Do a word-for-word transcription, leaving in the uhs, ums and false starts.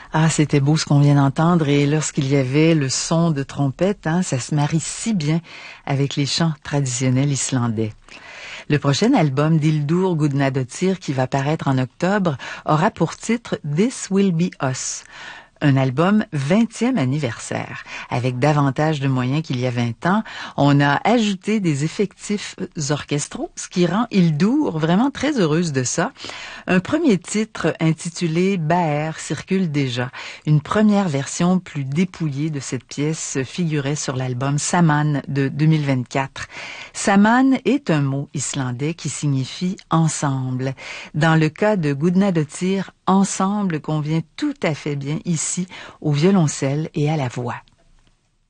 Ah, c'était beau ce qu'on vient d'entendre et lorsqu'il y avait le son de trompette, hein, ça se marie si bien avec les chants traditionnels islandais. Le prochain album d'Hildur Gudnadottir qui va paraître en octobre aura pour titre This Will Be Us. Un album vingtième anniversaire. Avec davantage de moyens qu'il y a vingt ans, on a ajouté des effectifs orchestraux, ce qui rend Hildur vraiment très heureuse de ça. Un premier titre intitulé Baer circule déjà. Une première version plus dépouillée de cette pièce figurait sur l'album Saman de deux mille vingt-quatre. Saman est un mot islandais qui signifie ensemble. Dans le cas de Gudnadottir, ensemble convient tout à fait bien ici au violoncelle et à la voix.